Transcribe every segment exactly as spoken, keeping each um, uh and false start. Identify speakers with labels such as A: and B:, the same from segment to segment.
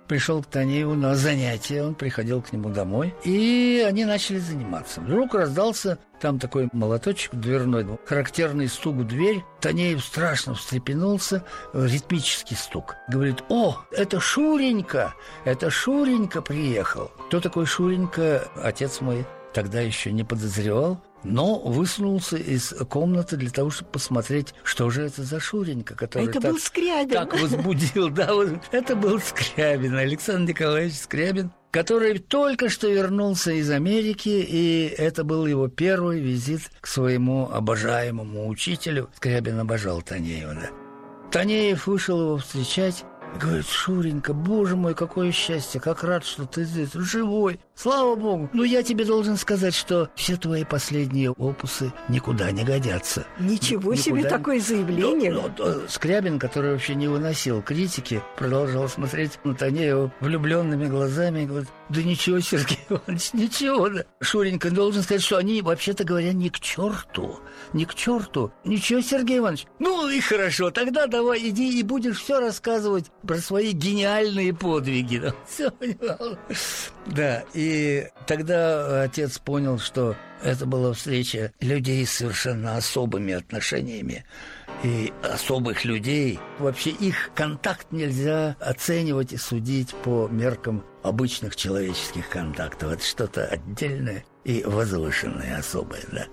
A: пришел к Танееву на занятия, он приходил к нему домой, и они начали заниматься. Вдруг раздался там такой молоточек дверной, характерный стук в дверь. Танеев страшно встрепенулся, ритмический стук. Говорит: «О, это Шуренька, это Шуренька приехал». Кто такой Шуренька, отец мой тогда еще не подозревал, но высунулся из комнаты для того, чтобы посмотреть, что же это за Шуренька, который
B: это
A: так,
B: был Скрябин.
A: так возбудил. Да, вот, это был Скрябин, Александр Николаевич Скрябин, который только что вернулся из Америки, и это был его первый визит к своему обожаемому учителю. Скрябин обожал Танеева, да. Танеев вышел его встречать. Говорит: «Шуренька, боже мой, какое счастье, как рад, что ты здесь, живой, слава богу. Ну, я тебе должен сказать, что все твои последние опусы никуда не годятся».
B: Ничего
A: Никуда
B: себе,
A: не...
B: такое заявление.
A: Но, но, но, Скрябин, который вообще не выносил критики, продолжал смотреть на Танеева влюбленными глазами и говорит: «Да ничего, Сергей Иванович, ничего, да. Шуренька, должен сказать, что они, вообще-то говоря, ни к черту, ни к черту. Ничего, Сергей Иванович. Ну и хорошо, тогда давай иди и будешь все рассказывать про свои гениальные подвиги». Да, все понимал. Да, и тогда отец понял, что это была встреча людей с совершенно особыми отношениями. И особых людей, вообще их контакт нельзя оценивать и судить по меркам обычных человеческих контактов. Это что-то отдельное и возвышенное, особое, да.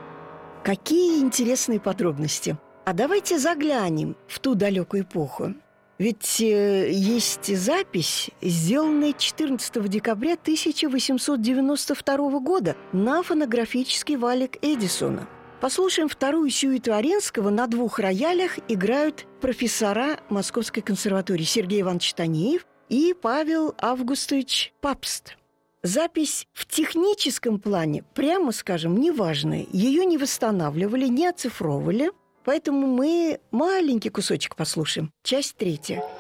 B: Какие интересные подробности. А давайте заглянем в ту далекую эпоху. Ведь э, есть запись, сделанная четырнадцатого декабря тысяча восемьсот девяносто второго года на фонографический валик Эдисона. Послушаем вторую сюиту Аренского. На двух роялях играют профессора Московской консерватории Сергей Иванович Танеев и Павел Августович Папст. Запись в техническом плане, прямо скажем, неважная. Ее не восстанавливали, не оцифровывали. Поэтому мы маленький кусочек послушаем. Часть третья.